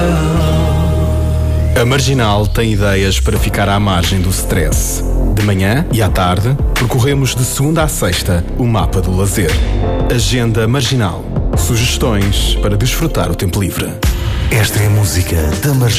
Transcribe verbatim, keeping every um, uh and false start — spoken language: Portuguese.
A Marginal tem ideias para ficar à margem do stress. De manhã e à tarde, percorremos de segunda à sexta o mapa do lazer. Agenda Marginal. Sugestões para desfrutar o tempo livre. Esta é a música da Marginal.